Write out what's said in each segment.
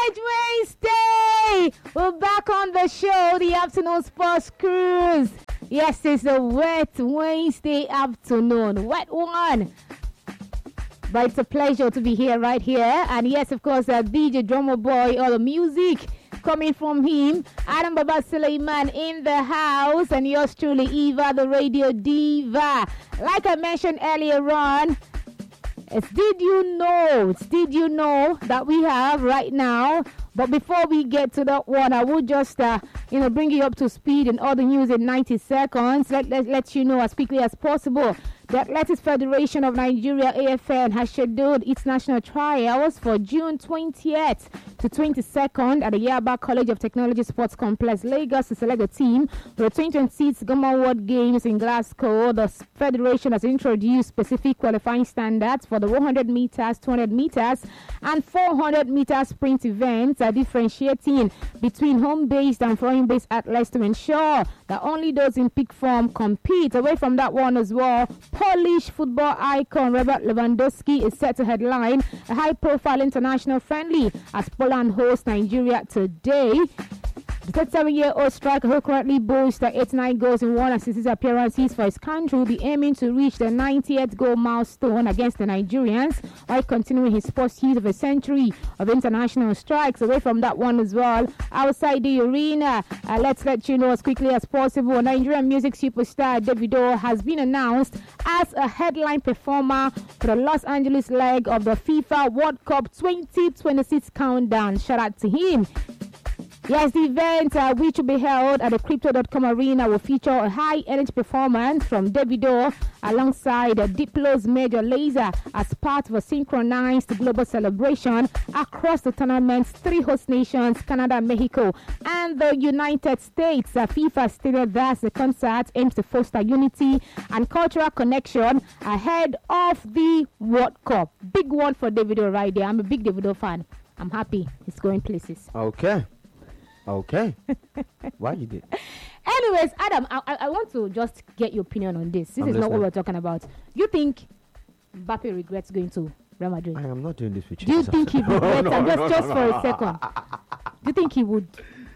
Wednesday! We're back on the show, the afternoon sports cruise. Yes, it's a wet Wednesday afternoon. Wet one. But it's a pleasure to be here, right here. And yes, of course, DJ Drummer Boy, all the music coming from him. Adam Baba Suleiman in the house. And yours truly, Eva, the radio diva. Like I mentioned earlier on, did you know that we have right now? But before we get to that one, I will just bring you up to speed in all the news in 90 seconds. Let you know as quickly as possible. The Athletics Federation of Nigeria, AFN, has scheduled its national trials for June 20th to 22nd at the Yaba College of Technology Sports Complex, Lagos, to select a team for the 2026 Goma World Games in Glasgow. The Federation has introduced specific qualifying standards for the 100 meters, 200 meters, and 400 meters sprint events, differentiating between home-based and foreign-based athletes to ensure that only those in peak form compete. Away from that one as well, Polish football icon Robert Lewandowski is set to headline a high-profile international friendly as Poland hosts Nigeria today. The 37-year-old striker, who currently boasts 89 goals in 160 appearances for his country, will be aiming to reach the 90th goal milestone against the Nigerians while continuing his pursuit of a century of international strikes. Away from that one as well, outside the arena, let's let you know as quickly as possible, Nigerian music superstar Davido has been announced as a headline performer for the Los Angeles leg of the FIFA World Cup 2026 countdown. Shout out to him. Yes, the event, which will be held at the Crypto.com Arena, will feature a high-energy performance from Davido alongside Diplo's Major Lazer as part of a synchronized global celebration across the tournament's three host nations, Canada, Mexico, and the United States. FIFA stated that the concert aims to foster unity and cultural connection ahead of the World Cup. Big one for Davido right there. I'm a big Davido fan. I'm happy he's going places. Okay. Why you did? Anyways, Adam, I want to just get your opinion on this. This is not what we're talking about. You think Mbappe regrets going to Real Madrid? I am not doing this with you. Do you think he regrets? Just for a second. Do you think he would?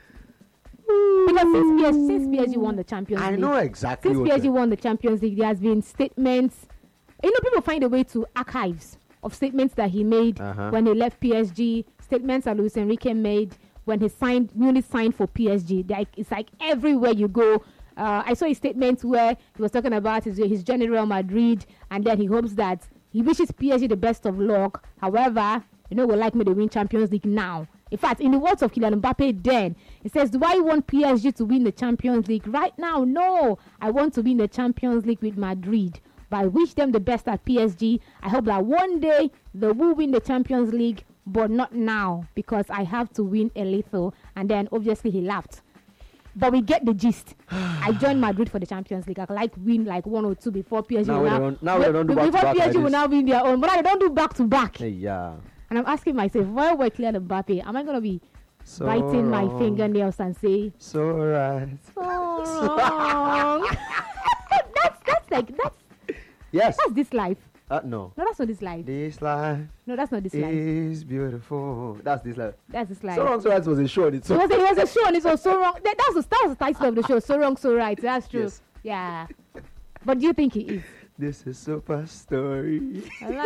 Because since PSG won the Champions League. I know exactly. Since PSG won the Champions League, there has been statements. People find a way to archives of statements that he made when he left PSG, statements that Luis Enrique made when he newly signed for PSG. It's like everywhere you go. I saw a statement where he was talking about his journey to Real Madrid, and then he hopes that he wishes PSG the best of luck. However, would like me to win Champions League now. In fact, in the words of Kylian Mbappe then, he says, do I want PSG to win the Champions League right now? No, I want to win the Champions League with Madrid. But I wish them the best at PSG. I hope that one day they will win the Champions League, but not now, because I have to win a little. And then obviously he laughed. But we get the gist. I joined Madrid for the Champions League. I like win like 1 or 2 before PSG. Now we don't do back to back. Before PSG will now win their own. But I don't do back to back. Hey, yeah. And I'm asking myself, why we're Kylian Mbappe? Am I going to be biting my fingernails and say, so right. So wrong. that's yes. That's this life. No. No, that's not this life. This life. No, that's not this life. Is beautiful. That's this life. That's this life. So wrong, so right was a show. It was a show and it was so wrong. That was the title of the show. So wrong, so right. That's true. Yes. Yeah. But do you think he is? This is super story.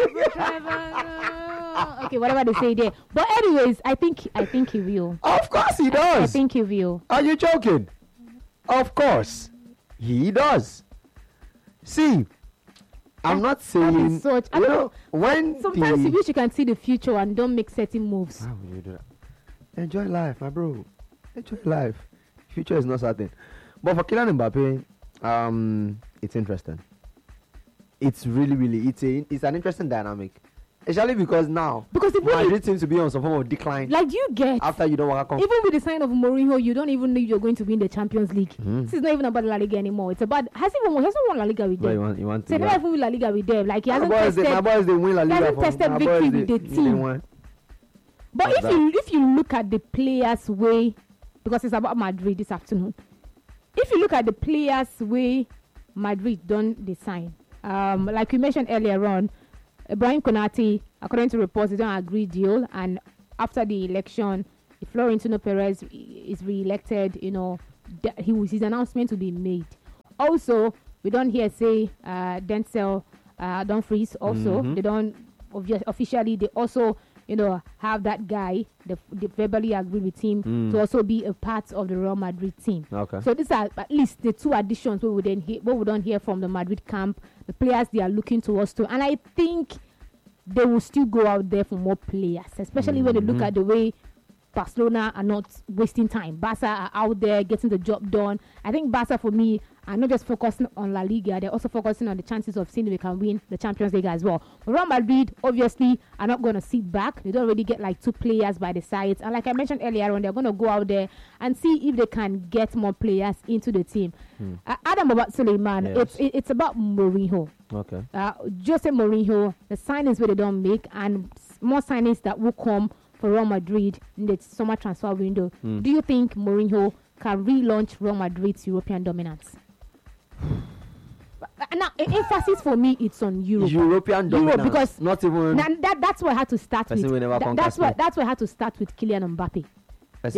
Okay, whatever they say there. But anyways, I think he will. Of course he does. I think he will. Are you joking? Of course he does. See, I'm not saying. Such, I don't know. When sometimes you wish you can see the future and don't make certain moves. How will you do that? Enjoy life, my bro. Enjoy life. Future is not certain. But for Kylian Mbappe, it's interesting. It's really, it's an interesting dynamic. Especially because now Madrid seems to be on some form of decline. Like you get after you don't want to come. Even with the sign of Mourinho, you don't even know you're going to win the Champions League. This is not even about La Liga anymore. It's about he hasn't won La Liga with them. You want to never even win La Liga with them. Like he hasn't tested. My boys they win La Liga. He hasn't tested victory with the team. But if you look at the players' way, because it's about Madrid this afternoon. If you look at the players' way, Madrid don't design. Like we mentioned earlier on, Ibrahim Konate, according to reports, they don't agree deal, and after the election, if Florentino Perez is re-elected, his announcement will be made. Also, we don't hear say Denzel Dumfries also. They don't officially. They also have that guy. They verbally agree with him to also be a part of the Real Madrid team. Okay. So these are at least the two additions we don't hear from the Madrid camp. The players they are looking towards to, and I think they will still go out there for more players, especially when they look at the way Barcelona are not wasting time. Barca are out there getting the job done. I think Barca, for me, are not just focusing on La Liga, they're also focusing on the chances of seeing if they can win the Champions League as well. But Real Madrid, obviously, are not going to sit back. They don't really get like two players by the sides. And like I mentioned earlier on, they're going to go out there and see if they can get more players into the team. Adam, about Suleiman, yes. it's about Mourinho. Okay. Jose Mourinho, the signings where they don't make, and more signings that will come for Real Madrid in the summer transfer window. Do you think Mourinho can relaunch Real Madrid's European dominance? Now, emphasis for me, it's on Europe. European dominance, because not even. That's why I had to start with. That's why I had to start with Kylian Mbappe. This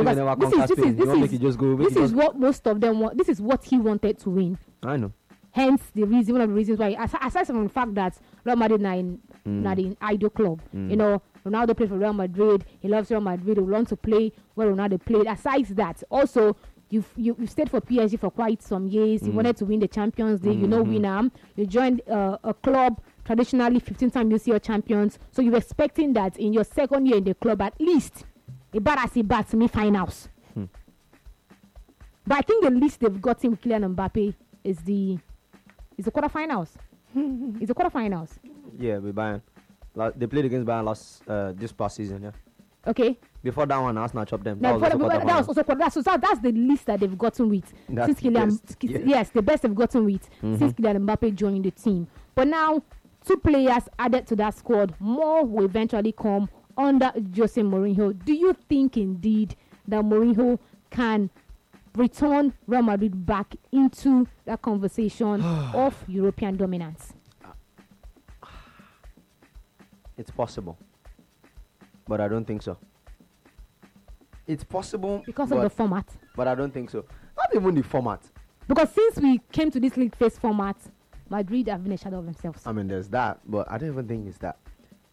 is what most of them want. This is what he wanted to win. I know. Hence, one of the reasons why, aside from the fact that Real Madrid are in idol club, Ronaldo played for Real Madrid. He loves Real Madrid. He wants to play where Ronaldo played. Aside that, also you've stayed for PSG for quite some years. You wanted to win the Champions League. Winner. You joined a club traditionally 15-time UCL champions. So you're expecting that in your second year in the club, at least semi-finals. But I think the least they've gotten with Kylian Mbappe is the quarterfinals. It's the quarterfinals. Yeah, with Bayern. They played against Bayern this past season, yeah. Okay. Before that one, Arsenal chopped them. That's the least that they've gotten with since Kylian. Yes, the best they've gotten with since Kylian Mbappe joined the team. But now, two players added to that squad. More will eventually come under Jose Mourinho. Do you think indeed that Mourinho can return Real Madrid back into that conversation of European dominance? It's possible, but I don't think so. It's possible because of the format, but I don't think so. Not even the format. Because since we came to this league phase format, Madrid have been a shadow of themselves. I mean, there's that, but I don't even think it's that.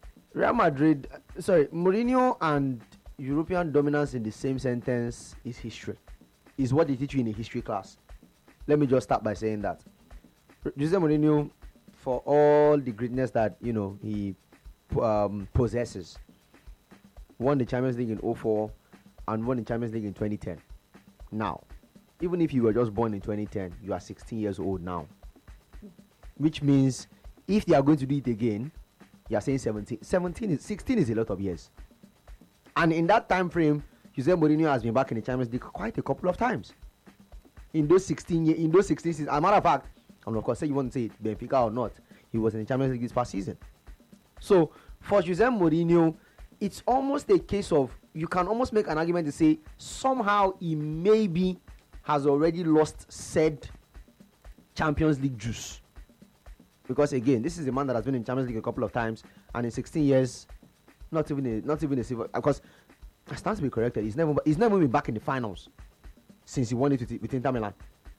Mourinho and European dominance in the same sentence is history. Is what they teach you in a history class. Let me just start by saying that Jose Mourinho, for all the greatness that he possesses, won the Champions League in 2004 and won the Champions League in 2010. Now, even if you were just born in 2010, you are 16 years old now, which means if they are going to do it again, you are saying 16 is a lot of years. And in that time frame, Jose Mourinho has been back in the Champions League quite a couple of times. In those 16 seasons, as a matter of fact, and of course, say you want to say Benfica or not, he was in the Champions League this past season. So for Jose Mourinho, it's almost a case of, you can almost make an argument to say somehow he maybe has already lost said Champions League juice. Because again, this is a man that has been in Champions League a couple of times, and in 16 years, not even a silver. Because I stand to be corrected, he's never been back in the finals since he won it with Inter Milan.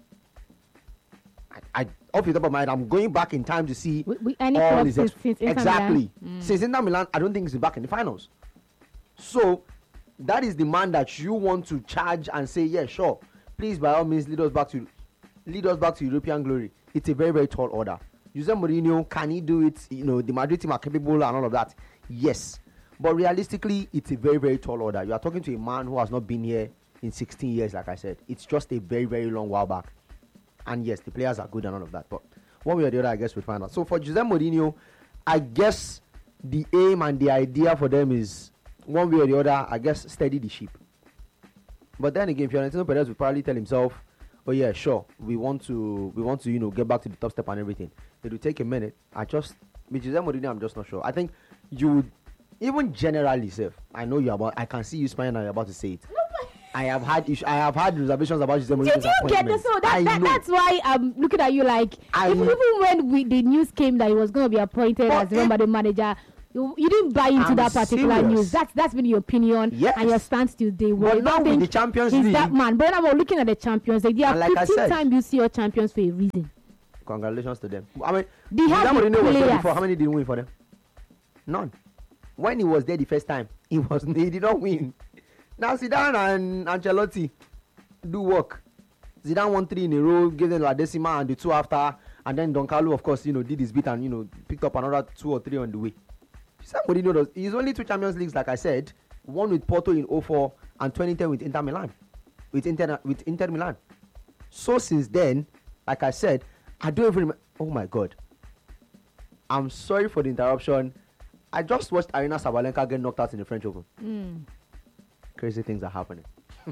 I off the top of my head, I'm going back in time to see any all his since exactly since Inter Milan. I don't think he's back in the finals. So that is the man that you want to charge and say, yeah, sure, please by all means lead us back to European glory. It's a very, very tall order. Jose Mourinho, can he do it? The Madrid team are capable and all of that. Yes, but realistically, it's a very, very tall order. You are talking to a man who has not been here in 16 years, like I said. It's just a very, very long while back. And yes, the players are good and all of that. But one way or the other, I guess we'll find out. So for Jose Mourinho, I guess the aim and the idea for them is, one way or the other, I guess, steady the ship. But then again, Florentino Perez will probably tell himself, oh yeah, sure, we want to get back to the top step and everything. It will take a minute. with Jose Mourinho, I'm just not sure. I think you would, even generally, Seth, I can see you smiling and you're about to say it. I have had reservations about Jose Mourinho's appointment. You get this? So that's why I'm looking at you like, even when the news came that he was going to be appointed as Real Madrid manager, You didn't buy into I'm that particular serious. news. That's been your opinion Yes. and your stance till day But one. now with the Champions he's League, that man. But now we're looking at the Champions League. They are And like I said- 15-time UCL champions for a reason. congratulations to them. I mean, They have Zidane the Mourinho was there players. before. How many did he win for them? None. When he was there the first time, he did not win. Now Zidane and Ancelotti do work. Zidane won 3 in a row, gave them La Decima and the 2 after, and then Don Carlo, of course, did his bit and picked up another 2 or 3 on the way. Mourinho does. He's only 2 Champions Leagues, like I said, one with Porto in 2004 and 2010 with Inter Milan. With Inter Milan. So since then, like I said, I don't even remember. Oh my God. I'm sorry for the interruption. I just watched Arina Sabalenka get knocked out in the French Open. Crazy things are happening.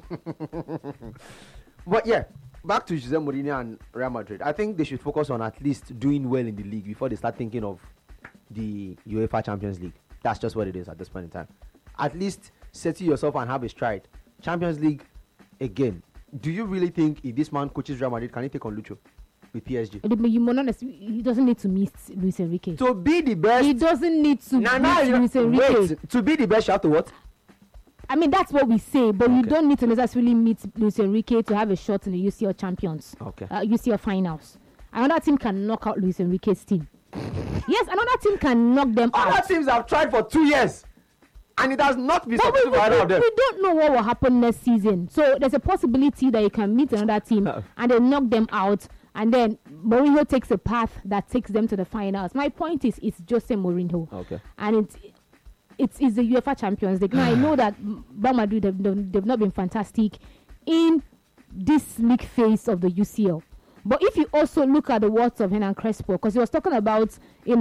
But yeah, back to Jose Mourinho and Real Madrid. I think they should focus on at least doing well in the league before they start thinking of the UEFA Champions League. That's just what it is at this point in time. At least settle yourself and have a stride. Champions League, again. Do you really think if this man coaches Real Madrid, can he take on Lucho with PSG? He doesn't need to meet Luis Enrique. To be the best. He doesn't need to meet Luis Enrique. Wait, to be the best, you have to what? I mean, that's what we say, but you Okay. don't need to necessarily meet Luis Enrique to have a shot in the UCL champions, Okay. UCL finals. Another team can knock out Luis Enrique's team. Yes, another team can knock them Other out. teams have tried for 2 years, and it has not been But we, successful for either of them. we don't know what will happen next season. So there's a possibility that you can meet another team and then knock them out, and then Mourinho takes a path that takes them to the finals. My point is, it's Jose Mourinho. Okay. And it's the UEFA Champions League. Now I know that Real Madrid they've not been fantastic in this league phase of the UCL. But if you also look at the words of Hernan Crespo, because he was talking about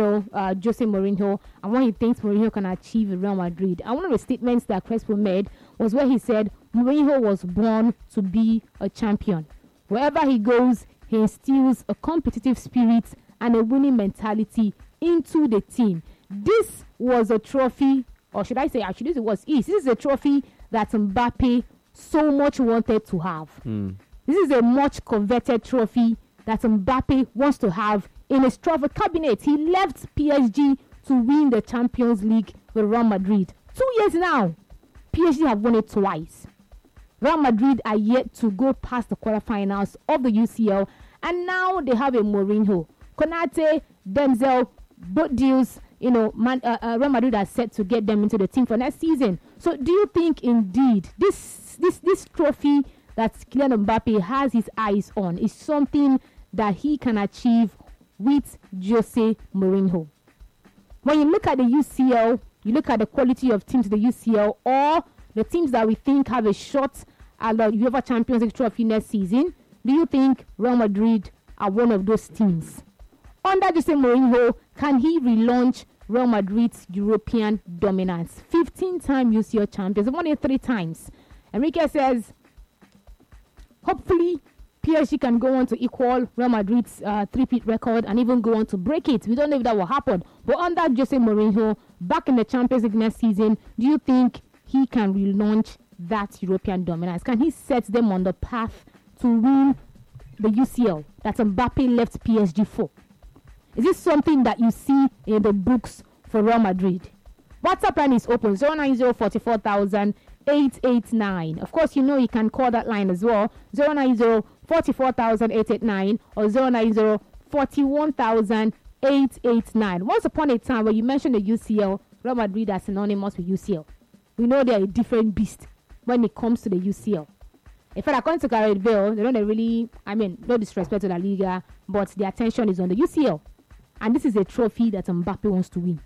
Jose Mourinho and what he thinks Mourinho can achieve with Real Madrid, and one of the statements that Crespo made was where he said Mourinho was born to be a champion. Wherever he goes, he instills a competitive spirit and a winning mentality into the team. This was a trophy, or should I say, actually, this is a trophy that Mbappe so much wanted to have. This is a much coveted trophy that Mbappe wants to have in his trophy cabinet. He left PSG to win the Champions League with Real Madrid. 2 years now, PSG have won it twice. Real Madrid are yet to go past the quarterfinals of the UCL, and now they have a Mourinho. Konate, Denzel, both deals, Real Madrid are set to get them into the team for next season. So do you think indeed this trophy that Kylian Mbappe has his eyes on is something that he can achieve with Jose Mourinho? When you look at the UCL, you look at the quality of teams in the UCL or the teams that we think have a shot at the UEFA Champions League trophy next season, do you think Real Madrid are one of those teams? Under Jose Mourinho, can he relaunch Real Madrid's European dominance? 15-time UCL champions, won it 3 times. Enrique says, hopefully, PSG can go on to equal Real Madrid's three-peat record and even go on to break it. We don't know if that will happen. But under Jose Mourinho, back in the Champions League next season, do you think he can relaunch that European dominance? Can he set them on the path to win the UCL that Mbappe left PSG for? Is this something that you see in the books for Real Madrid? WhatsApp line is open, 090 44,000 889. Of course, you can call that line as well, 090 44,000 889 or 090 41,000 889. Once upon a time, when you mentioned the UCL, Real Madrid are synonymous with UCL. We know they're a different beast when it comes to the UCL. In fact, according to Gareth Bale, they don't really, no disrespect to La Liga, but the attention is on the UCL. And this is a trophy that Mbappe wants to win.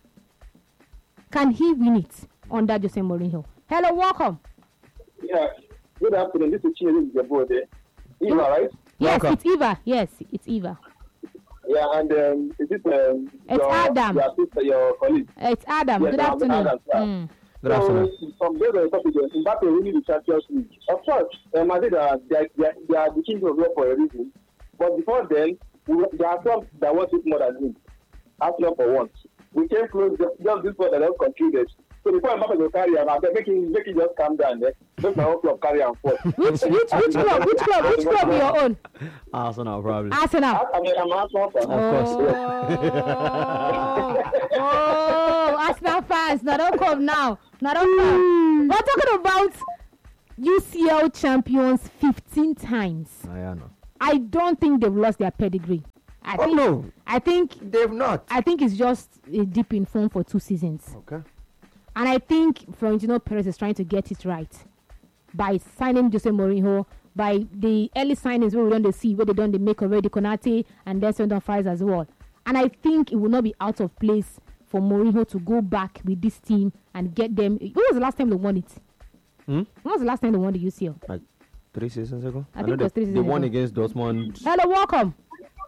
Can he win it under Jose Mourinho? Hello, welcome. Yeah, good afternoon. This is Chinyere Jabo there. Eva, right? Yes, Welcome. it's Eva. Yes, it's Eva. Yeah, and is it It's Adam. Your sister, your colleague? It's Adam. Yes, Good I'm afternoon. Adam, yeah. Good afternoon. So, from there, the topic is Mbappe winning the Champions League. Of course, Madrid they are the king of Europe for a reason. But before then, there are clubs that want it more than him. Arsenal for once. We came close, just this one that has contributed. So before Mbappe will carry him, make him just calm down there. Just my own club carry him forth. Which club are your own? Arsenal, probably. Arsenal. I'm Arsenal fan. Of course. Oh, Arsenal fans, now don't come now. Now don't come. We're talking about UCL champions 15 times. I don't think they've lost their pedigree. I think they've not. I think it's just a dip in form for 2 seasons. Okay. And I think Florentino Perez is trying to get it right by signing Jose Mourinho, by the early signings where we don't see where they make already Konate and then send on Fries as well. And I think it will not be out of place for Mourinho to go back with this team and get them. When was the last time they won it? When was the last time they won the UCL? Like 3 seasons ago. I think it was 3 seasons ago. They won against Dortmund. Hello, welcome.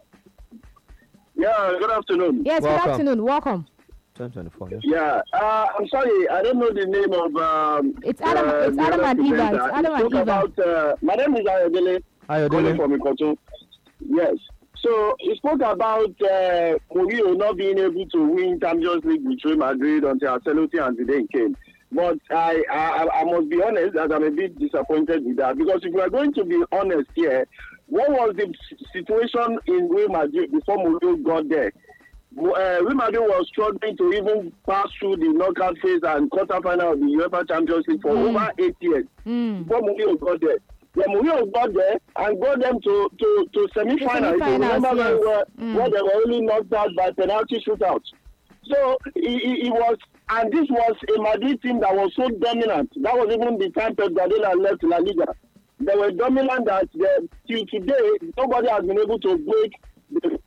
Yeah, good afternoon. Yes, welcome. Good afternoon. Welcome. 2024. Yeah, I'm sorry, I don't know the name of. It's Adam. It's Adam and Eva. It's Adam and Eva. My name is Ayodele. Ayodele. From Ikoto. Yes. So he spoke about Mourinho not being able to win Champions League with Real Madrid until Ancelotti and Zidane came. But I must be honest that I'm a bit disappointed with that, because if we are going to be honest here, what was the situation in Real Madrid before Mourinho got there? Real Madrid was struggling to even pass through the knockout phase and quarterfinal of the UEFA Champions League for over 8 years before Mourinho got there. When Mourinho got there and got them to semi-finals, remember very well, where they were only knocked out by penalty shootouts. So he was, and this was a Madrid team that was so dominant. That was even the time Pep Guardiola left La Liga. They were dominant that till today nobody has been able to break the.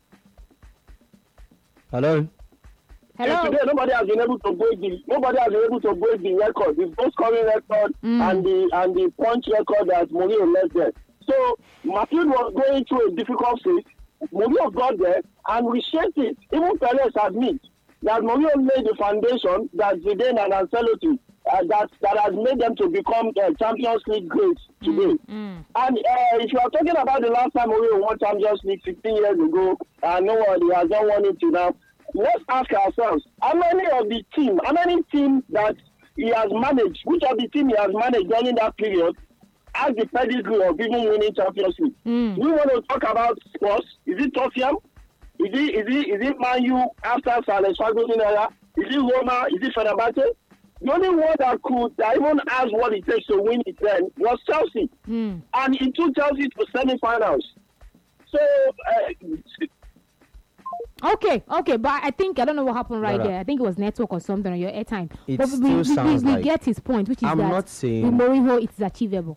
Hello. Today nobody has been able to break the record, the goal scoring record and the punch record that Mourinho left there. So Madrid was going through a difficult phase. Mourinho got there and reshaped it. Even Perez admits that Mourinho laid the foundation that Zidane and Ancelotti that has made them to become Champions League greats today. And if you are talking about the last time Mourinho won Champions League 15 years ago, nobody has not won it till now. Let's ask ourselves, how many teams that he has managed, which of the team he has managed during that period, has the pedigree of even winning Champions League? We want to talk about Spurs. Is it Tottenham? Is it Man U after Alex Ferguson era? Is it Roma? Is it Fenerbahce? The only one that even has what it takes to win it then was Chelsea. And he took Chelsea to semi-finals. So, Okay, but I don't know what happened right there. I think it was network or something on your airtime. But we get his point, which is I'm that not saying with Mourinho it's achievable.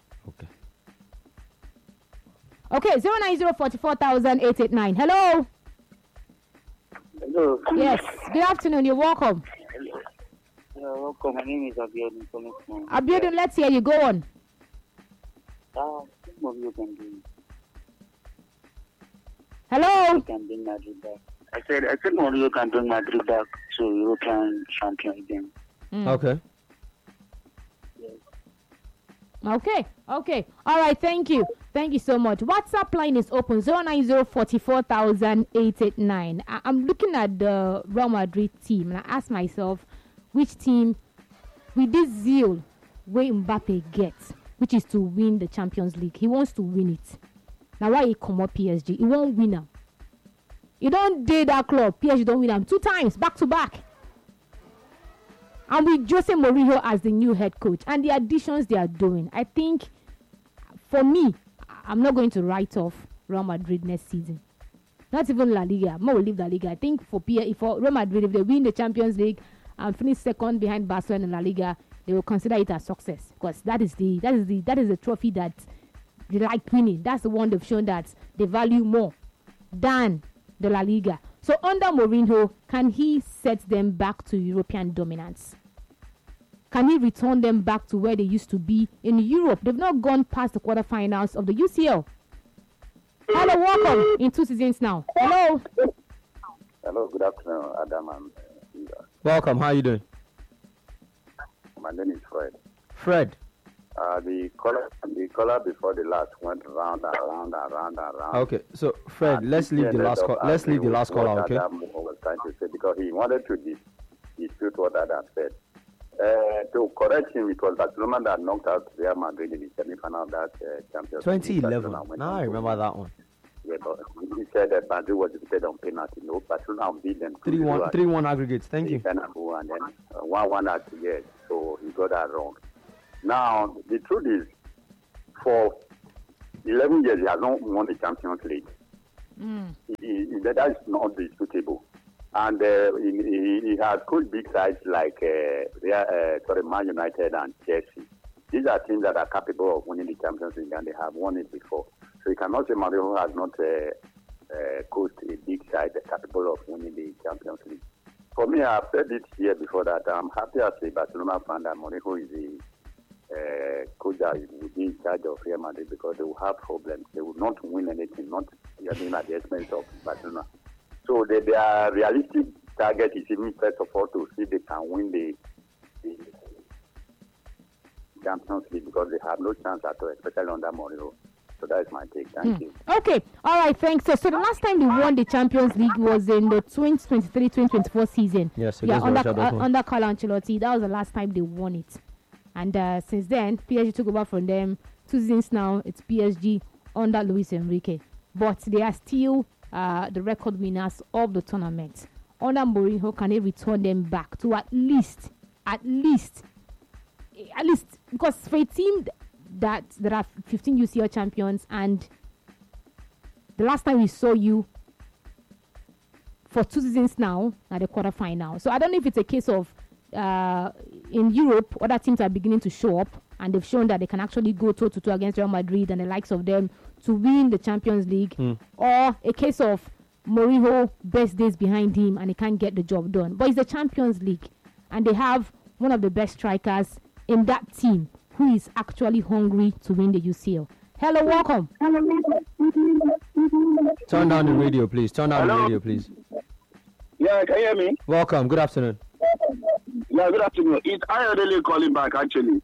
Okay, 090440889. Hello. Hello. Yes. Good afternoon. You're welcome. Welcome. My name is Abiodun. Abiodun, let's hear you. Go on. You can do. Hello. You can bring Madrid back. I said Mourinho can bring Madrid back to European champion again. Okay. Okay. All right. Thank you so much. WhatsApp line is open 090440889. I'm looking at the Real Madrid team and I ask myself, which team with this zeal where Mbappe gets, which is to win the Champions League, he wants to win it. Now why he come up PSG? He won't win them. You don't date that club. PSG don't win them 2 times back to back. And with Jose Mourinho as the new head coach and the additions they are doing, I think, for me, I'm not going to write off Real Madrid next season. Not even La Liga. I'm not going to leave La Liga. I think for Real Madrid, if they win the Champions League and finish second behind Barcelona in La Liga, they will consider it a success, because that is the trophy that they like winning. That's the one they've shown that they value more than the La Liga. So under Mourinho, can he set them back to European dominance? Can he return them back to where they used to be in Europe? They've not gone past the quarterfinals of the UCL. Hello, welcome in 2 seasons now. Hello. Hello, good afternoon, Adam and Eva. Welcome. How are you doing? My name is Fred. Fred. The caller before the last went round and round and round and round. Okay, so Fred, let's leave the last call. Let's leave the last caller, okay? Adam was trying to say, because he wanted to dispute what Adam said. To correct him, it was Barcelona that knocked out Real Madrid in the semi-final of that Champions League. 2011. Now I remember that one. Yeah, but he said that Madrid was defeated on penalty. No, Barcelona beat them 3-1, 3-1 aggregates. Thank you. And then 1-1 at the end. So he got that wrong. Now, the truth is, for 11 years, he has not won the Champions League. That is not disputable. And he has coached big sides like Man United and Chelsea. These are teams that are capable of winning the Champions League, and they have won it before. So you cannot say Mourinho has not coached a big side capable of winning the Champions League. For me, I've said it here before that I'm happy as a Barcelona fan that Mourinho is the coach that will be in charge of Real Madrid, because they will have problems. They will not win anything, not even at the expense of Barcelona. So their realistic target is even first of all to see if they can win the Champions League, because they have no chance at all, especially under Mourinho. So that is my take. Thank you. Okay. All right. Thanks. So the last time they won the Champions League was in the 2023-2024 season. Yes. Under Carlo Ancelotti. That was the last time they won it. And since then, PSG took over from them. 2 seasons now, it's PSG under Luis Enrique. But they are still the record winners of the tournament. Under Mourinho, can they return them back to at least, because for a team that there are 15 UCL champions, and the last time we saw you for 2 seasons now at the quarterfinal. So I don't know if it's a case of in Europe, other teams are beginning to show up, and they've shown that they can actually go toe-to-toe against Real Madrid and the likes of them to win the Champions League, or a case of Mourinho best days behind him and he can't get the job done. But it's the Champions League, and they have one of the best strikers in that team who is actually hungry to win the UCL. Hello, welcome. Turn down the radio, please. Yeah, can you hear me? Welcome. Good afternoon. Yeah, good afternoon. It's Ayodele calling back, actually.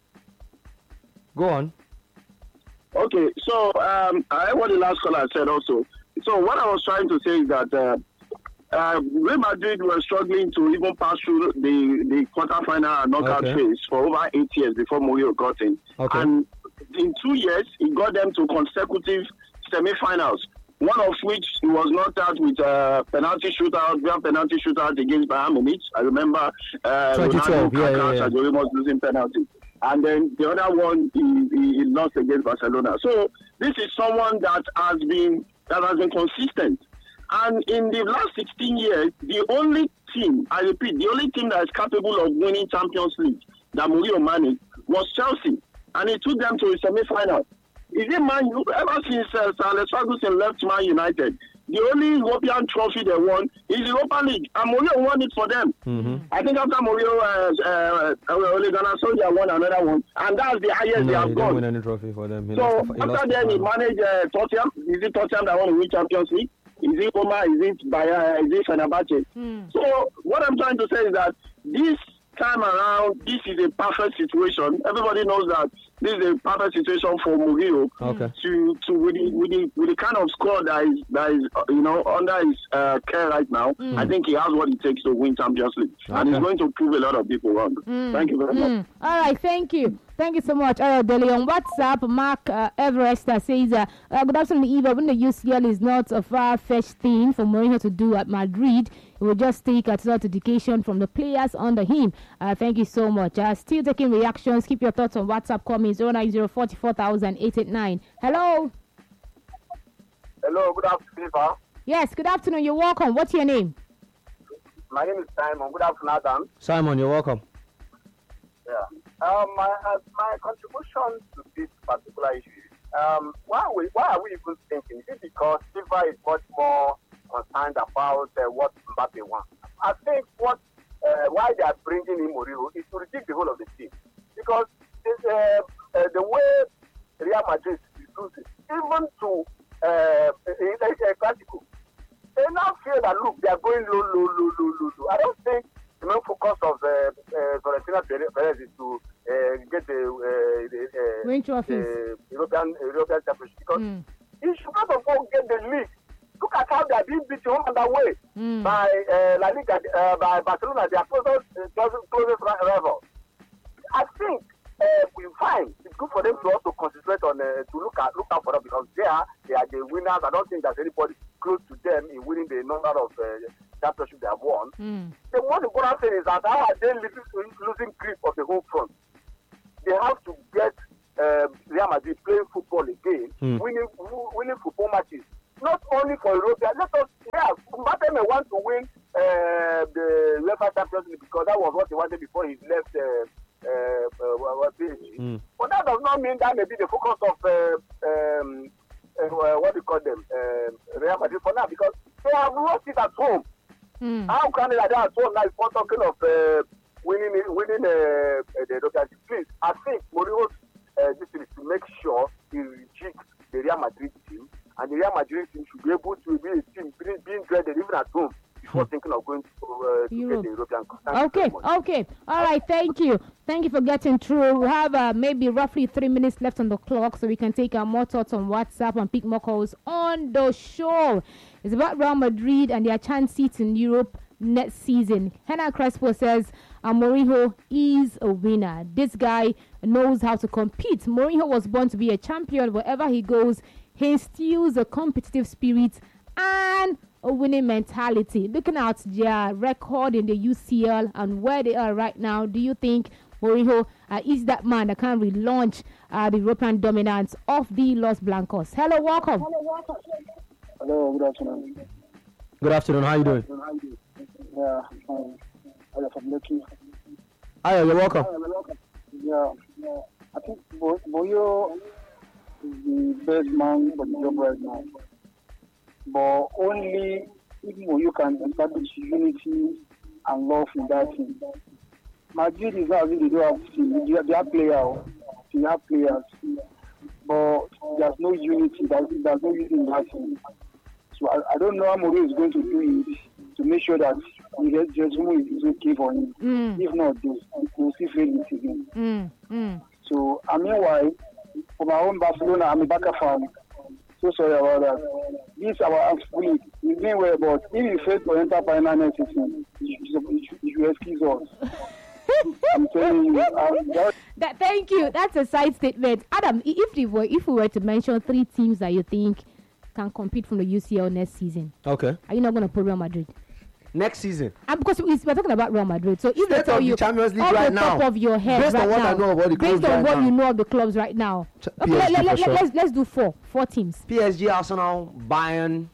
Go on. Okay, so I heard what the last caller said also. So what I was trying to say is that Real Madrid were struggling to even pass through the quarterfinal and knockout phase for over 8 years before Mourinho got in. Okay. And in 2 years, he got them to consecutive semi-finals, one of which he was knocked out with a penalty shootout against Bayern Munich. I remember 2012, Ronaldo was losing penalty. And then the other one, he lost against Barcelona. So this is someone that has been consistent. And in the last 16 years, the only team, I repeat, the only team that is capable of winning Champions League that Mourinho managed was Chelsea. And he took them to a semi-final. Is it Man U? Ever since Sir Alex Ferguson left Man United, the only European trophy they won is the Europa League. And Mourinho won it for them. I think after Mourinho, Ole Gunnar Solskjaer won another one. And that's the highest they have gone. He didn't win any trophy for them. After then, he managed Tottenham. Is it Tottenham that won the win Champions League? Is it Roma? Is it Bayern? Is it Fenerbahce? So what I'm trying to say is that this time around, this is a perfect situation. Everybody knows that this is a perfect situation for Mourinho to with the kind of squad that is under his care right now. I think he has what it takes to win Champions League, and he's going to prove a lot of people wrong. Thank you very much. All right, thank you. Thank you so much. Dele, on WhatsApp, Mark Everest says, good afternoon, Eva. When the UCL is not a far-fetched thing for Mourinho to do at Madrid, it will just take a total dedication from the players under him. Thank you so much. Still taking reactions. Keep your thoughts on WhatsApp. Call me 090440889. Hello. Hello, good afternoon, Eva. Yes, good afternoon. You're welcome. What's your name? My name is Simon. Good afternoon, Adam. Simon, you're welcome. Yeah. My contribution to this particular issue, why are we even thinking? Is it because FIFA is much more concerned about what Mbappe wants? I think why they are bringing in Mourinho is to reduce the whole of the team, because the way Real Madrid reduces, even to Clasico, they now feel that look, they are going low. I don't think the main focus of Florentino Perez is to get the win trophies, European Championship, because he should not have get the league. Look at how they are being beaten home and away by La Liga, by Barcelona, their closest rival. I think we're fine. It's good for them to also concentrate on to look out for them, because they are They are the winners. I don't think there's anybody close to them in winning the number of championships they have won. The most important thing is that how are they losing grip of the home front? They have to get Real Madrid playing football again, winning football matches. Not only for Europe. Mbappe may want to win the UEFA Champions League because that was what he wanted before he left PSG. But that does not mean that may be the focus of what do you call them, Real Madrid for now, because they have lost it at home. How can they at home now? If we're talking of winning the European League, please, I think Mourinho's this is to make sure he rejigs the Real Madrid team, and the Real Madrid team should be able to be a team being dreaded even at home before thinking of going to get the European Cup. Okay. All right, thank you. Thank you for getting through. We have maybe roughly 3 minutes left on the clock, so we can take more thoughts on WhatsApp and pick more calls on the show. It's about Real Madrid and their chance seats in Europe next season. Hena Crespo says Mourinho is a winner. This guy knows how to compete. Mourinho was born to be a champion. Wherever he goes, he instills a competitive spirit and a winning mentality. Looking at their record in the UCL and where they are right now, do you think Mourinho is that man that can relaunch the European dominance of the Los Blancos? Hello, welcome. Hello, good afternoon. Good afternoon. How are you doing? Yeah, I'm lucky. Hi, you're welcome. Yeah, I think Boyo is the best man for the job right now. But only if Boyo can establish unity and love in that team. Madrid is not as if they don't have team. They have players. They have players. But there's no unity. There's no unity in that team. So I don't know how Mourinho is going to do it to make sure that the Jesumo is okay for him. If not, we'll see fail it again. So, meanwhile, for my own Barcelona, I'm a Barca fan. So sorry about that. This our league is doing well, but if you fail to enter final next season, you should excuse us. I'm telling you. Thank you. That's a side statement. Adam, if we were to mention 3 teams that you think can compete from the UCL next season, okay, are you not going to put Real Madrid next season? Because we're talking about Real Madrid. So if they tell you Champions League off right the now, top of your head based right on what now, I know about the clubs based on right what now, you know of the clubs right now, PSG let's do four teams. PSG, Arsenal, Bayern,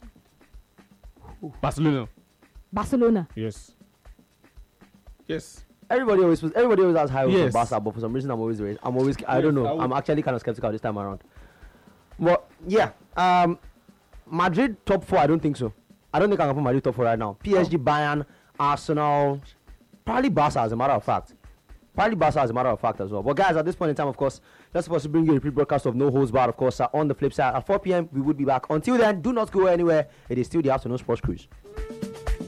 Barcelona. Yes. Everybody always has high hopes for Barca, but for some reason I don't know. I'm actually kind of skeptical this time around. But yeah, Madrid top 4, I don't think so. I don't think I can put Madrid top 4 right now. PSG, Bayern, Arsenal, probably Barca as a matter of fact. As well. But guys, at this point in time, of course, that's supposed to bring you a repeat broadcast of No Holds Barred, of course, on the flip side. At 4 p.m., we would be back. Until then, do not go anywhere. It is still the Afternoon Sports Cruise.